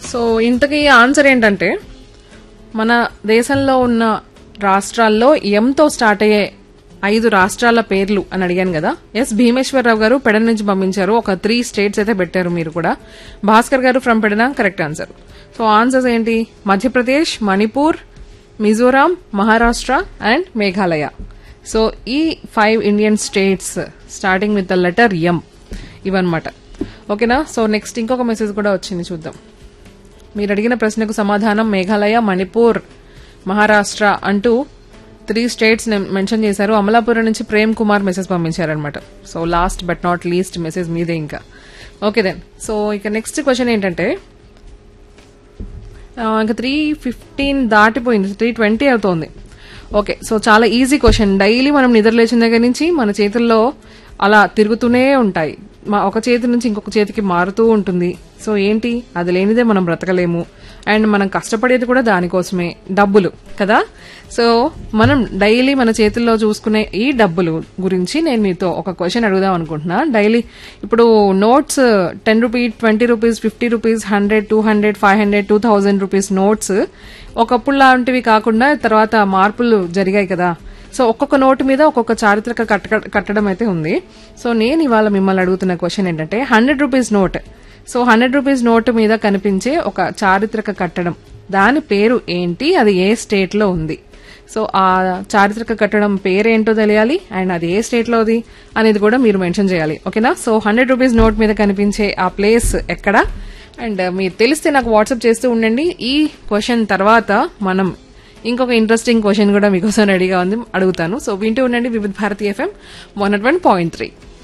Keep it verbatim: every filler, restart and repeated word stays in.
So ఇంతకీ answer ఏంటంటే మన దేశంలో ఉన్న రాష్ట్రాల్లో ఎంతో స్టార్ట్ అయ్యే ఐదు రాష్ట్రాల పేర్లు అని అడిగాను కదా. ఎస్ భీమేశ్వరరావు గారు పెడన నుంచి పంపించారు. ఒక త్రీ స్టేట్స్ అయితే పెట్టారు మీరు కూడా. భాస్కర్ గారు from Pedana correct answer. So answers ఏంటి? మధ్యప్రదేశ్, మణిపూర్, మిజోరాం, మహారాష్ట్ర అండ్ మేఘాలయ. సో ఈ five Indian states starting with the letter M ఇవన్నమాట. ఓకేనా? సో నెక్స్ట్ ఇంకొక మెసేజ్ కూడా వచ్చింది, చూద్దాం. మీరు అడిగిన ప్రశ్నకు సమాధానం మేఘాలయ, మణిపూర్, మహారాష్ట్ర అంటూ త్రీ స్టేట్స్ మెన్షన్ చేశారు. అమలాపురం నుంచి ప్రేమ్ కుమార్ మెసేజ్ పంపించారనమాట. So last but not least message మీదే ఇంకా. Okay then. సో ఇక నెక్స్ట్ క్వశ్చన్ ఏంటంటే ఇంకా త్రీ ఫిఫ్టీన్ దాటిపోయింది, త్రీ ట్వంటీ అవుతోంది. ఓకే, సో చాలా ఈజీ క్వశ్చన్. డైలీ మనం నిద్ర లేచిన దగ్గర నుంచి మన చేతుల్లో అలా తిరుగుతూనే ఉంటాయి. ఒక చేతి నుంచి ఇంకొక చేతికి మారుతూ ఉంటుంది. సో ఏంటి? అది లేనిదే మనం బ్రతకలేము. అండ్ మనం కష్టపడేది కూడా దానికోసమే, డబ్బులు కదా. సో మనం డైలీ మన చేతుల్లో చూసుకునే ఈ డబ్బులు గురించి నేను మీతో ఒక క్వశ్చన్ అడుగుదాం అనుకుంటున్నా. డైలీ ఇప్పుడు notes ten rupees, twenty rupees, fifty rupees, hundred, two hundred, five hundred, two thousand rupees notes ఒకప్పుడు లాంటివి కాకుండా తర్వాత మార్పులు జరిగాయి కదా. సో ఒక్కొక్క నోటు మీద ఒక్కొక్క చారిత్రక కట్టడం అయితే ఉంది. సో నేను ఇవాళ మిమ్మల్ని అడుగుతున్న క్వశ్చన్ ఏంటంటే hundred rupees note. So hundred rupees note మీద కనిపించే ఒక చారిత్రక కట్టడం, దాని పేరు ఏంటి? అది ఏ స్టేట్ లో ఉంది? సో ఆ చారిత్రక కట్టడం పేరేంటో తెలియాలి అండ్ అది ఏ స్టేట్ లోది అనేది కూడా మీరు మెన్షన్ చేయాలి. ఓకేనా? సో హండ్రెడ్ రూపీస్ నోట్ మీద కనిపించే ఆ ప్లేస్ ఎక్కడ? అండ్ మీరు తెలిస్తే నాకు వాట్సాప్ చేస్తూ ఉండండి. ఈ క్వశ్చన్ తర్వాత మనం ఇంకొక ఇంట్రెస్టింగ్ క్వశ్చన్ కూడా మీకోసం రెడీగా ఉంది, అడుగుతాను. సో వింటూ ఉండండి వివిధ Bharati FM one not one point three.